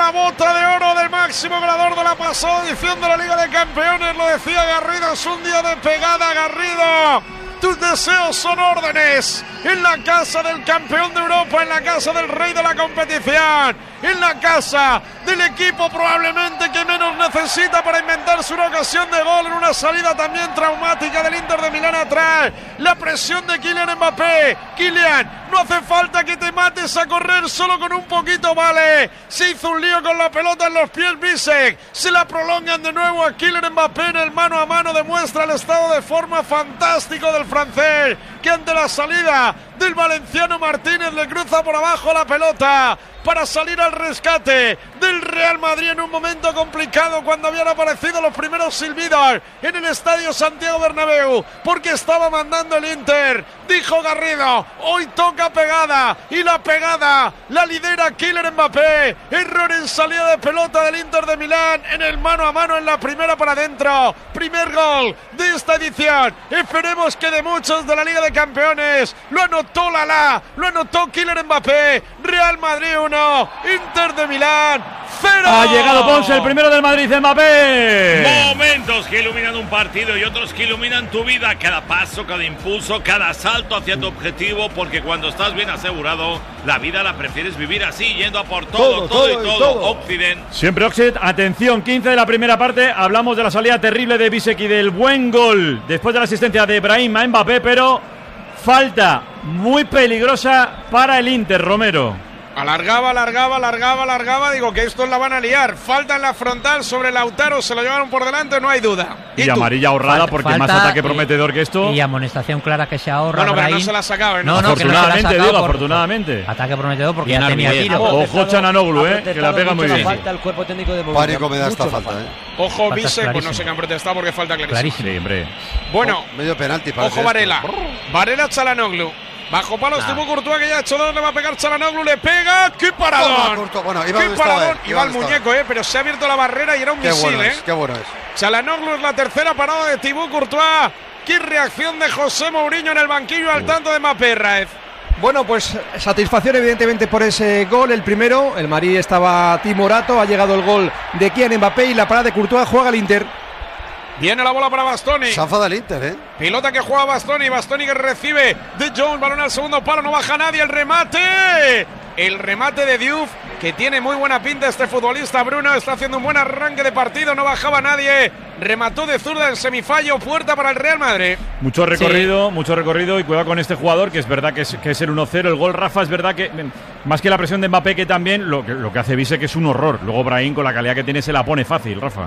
la bota de oro del máximo goleador de la pasada edición de la Liga de Campeones. Lo decía Garrido, es un día de pegada, Garrido. Tus deseos son órdenes. En la casa del campeón de Europa, en la casa del rey de la competición, en la casa del equipo probablemente que menos necesita para inventarse una ocasión de gol en una salida también traumática del Inter de Milán atrás. La presión de Kylian Mbappé. Kylian, no hace falta que te mates a correr, solo con un poquito vale. Se hizo un lío con la pelota en los pies Bisek. Se la prolongan de nuevo a Kylian Mbappé en el mano a mano. Demuestra el estado de forma fantástico del francés, que ante la salida del valenciano Martínez le cruza por abajo la pelota para salir al rescate del Real Madrid en un momento complicado, cuando habían aparecido los primeros silbidos en el estadio Santiago Bernabéu, porque estaba mandando el Inter. Dijo Garrido, hoy toca pegada, y la pegada la lidera Kylian Mbappé. Error en salida de pelota del Inter de Milán en el mano a mano en la primera para adentro. Primer gol de esta edición, esperemos que de muchos de la Liga de Campeones. Lo anotó lo anotó Kylian Mbappé. Real Madrid 1, Inter de Milán 0. Ha llegado Ponce, el primero del Madrid, Mbappé. Momentos que iluminan un partido y otros que iluminan tu vida. Cada paso, cada impulso, cada salto hacia tu objetivo, porque cuando estás bien asegurado, la vida la prefieres vivir así, yendo a por todo. Occident. Siempre Occident. Atención, 15 de la primera parte. Hablamos de la salida terrible de Bisek y del buen gol después de la asistencia de Brahim a Mbappé, pero falta muy peligrosa para el Inter, Romero. Alargaba. Digo que estos la van a liar. Falta en la frontal sobre Lautaro. Se lo llevaron por delante, no hay duda. Y amarilla ahorrada, porque falta, más ataque prometedor que esto. Y amonestación clara que se ahorra. Pero no se la sacaba. No, afortunadamente, digo, afortunadamente. Ataque prometedor porque ya tenía tiro. Ojo Çalhanoğlu, que la pega muy bien. Falta el cuerpo técnico de Pánico me da esta falta, Ojo Bisek, pues no sé qué han protestado porque falta clarísimo. Sí, hombre. Bueno, medio penalti. Ojo Varela. Çalhanoğlu. Bajo palos, Thibaut Courtois, que ya ha hecho dos, le va a pegar Çalhanoğlu, le pega. ¡Qué paradón! ¡Qué paradón! Iba el muñeco, pero se ha abierto la barrera y era un misil, Qué bueno es. Çalhanoğlu es la tercera parada de Thibaut Courtois. ¡Qué reacción de José Mourinho en el banquillo al tanto de Mbappé, Raez! Bueno, pues satisfacción evidentemente por ese gol, el primero. El Madrid estaba timorato, ha llegado el gol de Kylian Mbappé y la parada de Courtois. Juega el Inter. Viene la bola para Bastoni. Se enfada el Inter, Pilota que juega Bastoni que recibe de Jones, balón al segundo palo, no baja nadie, el remate de Diouf, que tiene muy buena pinta este futbolista. Bruno está haciendo un buen arranque de partido, no bajaba nadie, remató de zurda en semifallo, puerta para el Real Madrid. Mucho recorrido y cuidado con este jugador, que es verdad que es el 1-0. El gol, Rafa, es verdad que más que la presión de Mbappé, que también lo que hace Bisek es un horror. Luego Brahim, con la calidad que tiene, se la pone fácil, Rafa.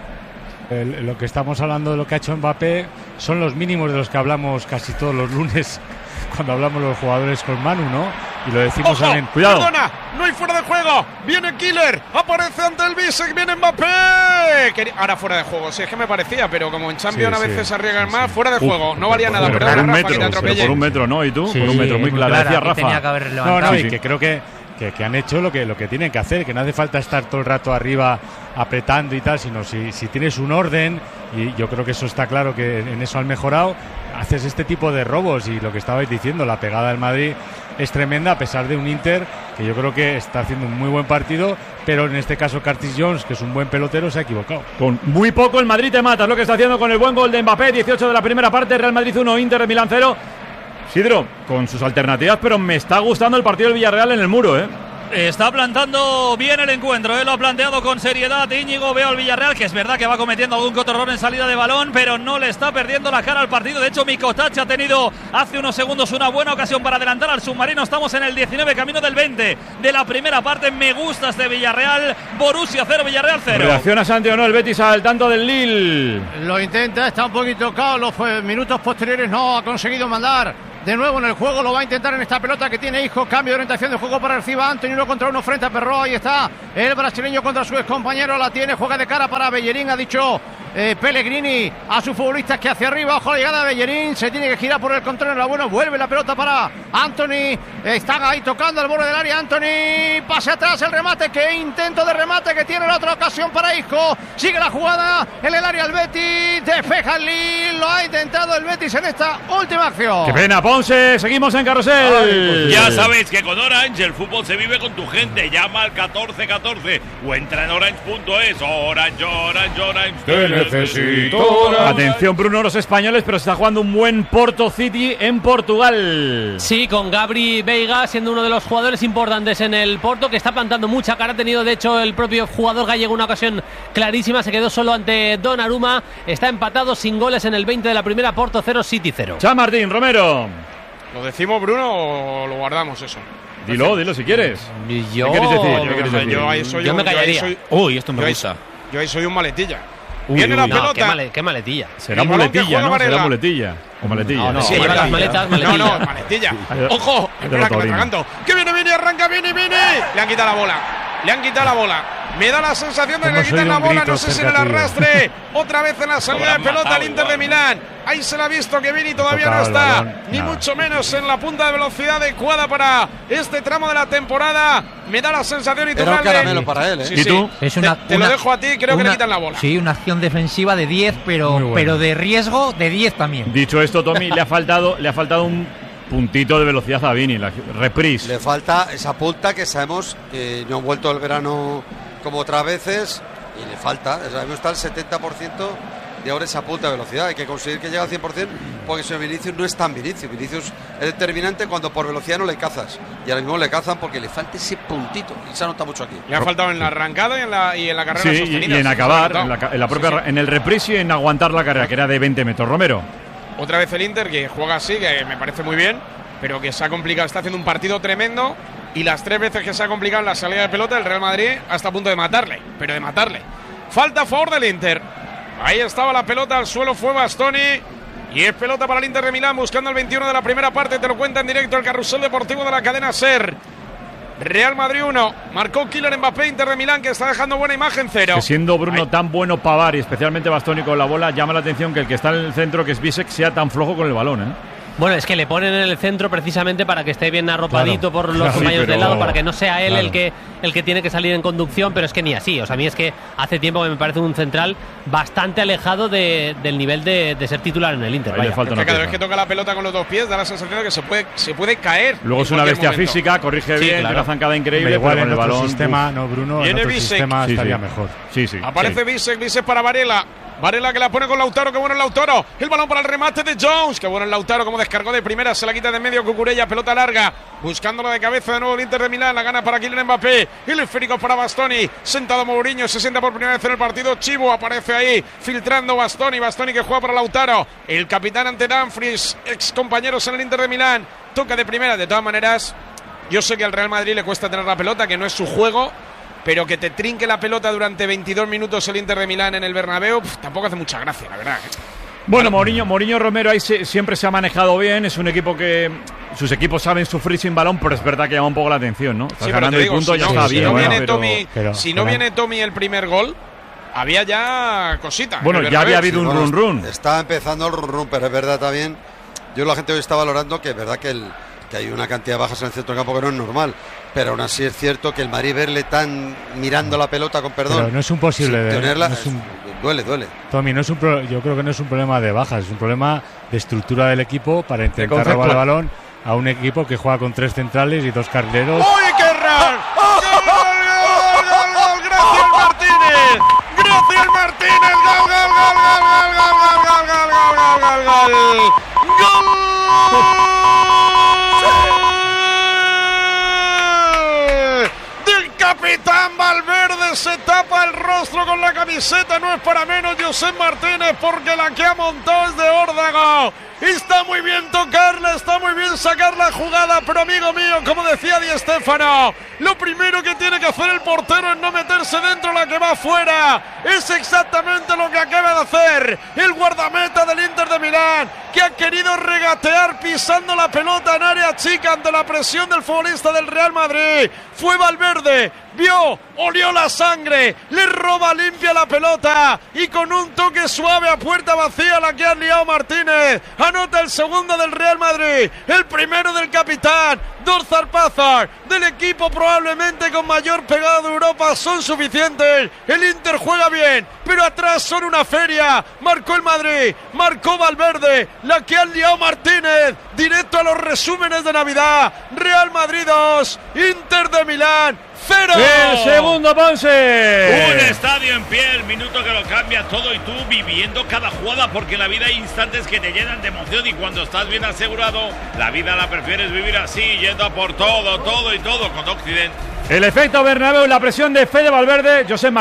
Lo que estamos hablando de lo que ha hecho Mbappé son los mínimos de los que hablamos casi todos los lunes cuando hablamos los jugadores con Manu, ¿no? Y lo decimos también. Cuidado. Perdona, no hay fuera de juego. Viene Killer, aparece ante el Bisek, viene Mbappé. Ahora fuera de juego, si es que me parecía, pero como en Champions a veces se arriesgan más, fuera de juego. No valía nada, pero por un metro, ¿no? ¿Y tú? Sí, por un metro, muy clara. Decía Rafa. Tenía que haber levantado. No, y que creo que han hecho lo que tienen que hacer, que no hace falta estar todo el rato arriba apretando y tal, sino si tienes un orden, y yo creo que eso está claro, que en eso han mejorado, haces este tipo de robos. Y lo que estabais diciendo, la pegada del Madrid es tremenda, a pesar de un Inter que yo creo que está haciendo un muy buen partido, pero en este caso Curtis Jones, que es un buen pelotero, se ha equivocado. Con muy poco el Madrid te mata, es lo que está haciendo con el buen gol de Mbappé. 18 de la primera parte, Real Madrid 1, Inter de Milán 0. Sidro, con sus alternativas, pero me está gustando el partido del Villarreal en el muro, Está plantando bien el encuentro, lo ha planteado con seriedad Íñigo. Veo al Villarreal, que es verdad que va cometiendo algún cotorrón en salida de balón, pero no le está perdiendo la cara al partido. De hecho, Mikotáč ha tenido hace unos segundos una buena ocasión para adelantar al submarino. Estamos en el 19, camino del 20 de la primera parte. Me gusta este Villarreal. Borussia 0, Villarreal 0. Reacciona Santi o no el Betis al tanto del Lille. Lo intenta, está un poquito cao. Los minutos posteriores no ha conseguido mandar de nuevo en el juego, lo va a intentar en esta pelota que tiene Isco. Cambio de orientación de juego para Reciba Anthony, 1 contra 1 frente a Perro. Ahí está el brasileño contra su excompañero, la tiene, juega de cara para Bellerín, ha dicho Pellegrini a sus futbolistas que hacia arriba. Ojo la llegada de Bellerín. Se tiene que girar por el control. Bueno, vuelve la pelota para Anthony. Están ahí tocando al borde del área. Anthony. Pase atrás el remate. Qué intento de remate que tiene la otra ocasión para Isco. Sigue la jugada en el área el Betis. Despeja el Lille. Lo ha intentado el Betis en esta última acción. Qué pena, Ponce. Seguimos en Carrusel. Ya sabéis que con Orange el fútbol se vive con tu gente. Llama al 1414 o entra en orange.es. Orange. Te necesito. Atención, Bruno, los españoles, pero se está jugando un buen Porto City en Portugal. Sí, con Gabri Veiga siendo uno de los jugadores importantes en el Porto, que está plantando mucha cara. Ha tenido, de hecho, el propio jugador gallego una ocasión clarísima. Se quedó solo ante Donnarumma. Está empatado sin goles en el 20 de la primera. Porto 0, City 0. Chao, Martín, Romero. ¿Lo decimos, Bruno, o lo guardamos eso? Dilo si quieres. Yo... ¿Qué quieres decir? Yo me callaría. Uy, esto me gusta. Yo ahí soy un maletilla. Viene la pelota. Qué maletilla. Será muletilla, ¿no? Será muletilla. O maletilla. No, sí, lleva las maletas, maletilla. No, maletilla. ¡Ojo! Espera que me atraganto. ¡Que viene! ¡Arranca, viene! Le han quitado la bola. Me da la sensación de que le quitan la bola, no sé si en el arrastre. Otra vez en la salida de pelota al Inter de Milán. Ahí se la ha visto que Vini todavía no está, ni mucho menos en la punta de velocidad adecuada para este tramo de la temporada. Me da la sensación y tú era un caramelo para él, ¿eh? ¿Y tú? Te lo dejo a ti, creo que le quitan la bola. Sí, una acción defensiva de 10, pero de riesgo de 10 también. Dicho esto, Tommy, le ha faltado un puntito de velocidad a Vini, la reprise. Le falta esa punta que sabemos que no ha vuelto el verano como otras veces y le falta, sabemos está el 70% de ahora esa punta de velocidad. Hay que conseguir que llegue al 100% porque si Vinicius no es tan Vinicius es determinante cuando por velocidad no le cazas y ahora mismo le cazan porque le falta ese puntito y se nota mucho aquí. Le ha faltado en la arrancada y en la carrera sostenida. Y en acabar, en la propia en el reprise y en aguantar la carrera, que era de 20 metros. Romero. Otra vez el Inter que juega así, que me parece muy bien, pero que se ha complicado, está haciendo un partido tremendo y las 3 veces que se ha complicado en la salida de pelota el Real Madrid hasta a punto de matarle, Falta a favor del Inter. Ahí estaba la pelota, al suelo fue Bastoni y es pelota para el Inter de Milán buscando el 21 de la primera parte, te lo cuenta en directo el Carrusel Deportivo de la cadena SER. Real Madrid 1, marcó Kylian Mbappé, Inter de Milán que está dejando buena imagen 0. Que siendo Bruno tan bueno Pavard y especialmente Bastoni con la bola, llama la atención que el que está en el centro, que es Bisek, sea tan flojo con el balón, ¿eh? Bueno, es que le ponen en el centro precisamente para que esté bien arropadito por los compañeros del lado, para que no sea él el que tiene que salir en conducción, pero es que ni así. O sea, a mí es que hace tiempo que me parece un central bastante alejado del nivel de ser titular en el Inter. Cada vez que toca la pelota con los dos pies da la sensación de que se puede caer. Luego es una bestia física, corrige bien, tiene una zancada increíble, igual pero con el balón sistema, no, Bruno, en otro sistema estaría mejor. Aparece Bisek para Varela que la pone con Lautaro, que bueno el Lautaro, el balón para el remate de Jones, que bueno el Lautaro, como descargó de primera, se la quita de medio Cucurella, pelota larga, buscándola de cabeza de nuevo el Inter de Milán, la gana para Kylian Mbappé, el esférico para Bastoni, sentado Mourinho, se sienta por primera vez en el partido, Chivo aparece ahí, filtrando Bastoni que juega para Lautaro, el capitán ante Dumfries, ex compañeros en el Inter de Milán, toca de primera, de todas maneras, yo sé que al Real Madrid le cuesta tener la pelota, que no es su juego, pero que te trinque la pelota durante 22 minutos el Inter de Milán en el Bernabéu, tampoco hace mucha gracia, la verdad. Bueno, Mourinho Romero ahí siempre se ha manejado bien, es un equipo que sus equipos saben sufrir sin balón, pero es verdad que llama un poco la atención, ¿no? Estás ganando el punto, ya está bien. Si no viene Tommy el primer gol, había ya cositas. Bueno, ya había habido un run. Está empezando el run, pero es verdad también, la gente hoy está valorando que es verdad que hay una cantidad de bajas en el centro del campo que no es normal. Pero aún así es cierto que el Madrid verle tan mirando la pelota con perdón. Pero no es imposible tenerla. Duele. Tommy, yo creo que no es un problema de bajas, es un problema de estructura del equipo para intentar robar el balón a un equipo que juega con 3 centrales y 2 carrileros. ¡Uy, qué raro! ¡Gol! ¡Gracias Martínez! ¡Gracias Martínez! ¡Gol! Capitán Valverde se tapa el rostro con la camiseta, no es para menos Josep Martínez, porque la que ha montado es de órdago. Está muy bien tocarla, está muy bien sacar la jugada, pero amigo mío, como decía Di Stéfano, lo primero que tiene que hacer el portero es no meterse dentro la que va fuera. Es exactamente lo que acaba de hacer el guardameta del Inter de Milán, que ha querido regatear pisando la pelota en área chica ante la presión del futbolista del Real Madrid. Fue Valverde, vio, olió la sangre, le roba limpia la pelota y con un toque suave a puerta vacía la que ha liado Martínez. Anota el segundo del Real Madrid, el primero del capitán. Dos zarpazas del equipo probablemente con mayor pegada de Europa son suficientes. El Inter juega bien, pero atrás son una feria. Marcó el Madrid, marcó Valverde, la que han liado Martínez. Directo a los resúmenes de Navidad. Real Madrid 2, Inter de Milán 0. El segundo, Ponce. Un estadio en pie, el minuto que lo cambia todo y tú viviendo cada jugada, porque en la vida hay instantes que te llenan de emoción y cuando estás bien asegurado, la vida la prefieres vivir así, yendo a por todo, todo y todo con Occident. El efecto Bernabéu, la presión de Fede Valverde, José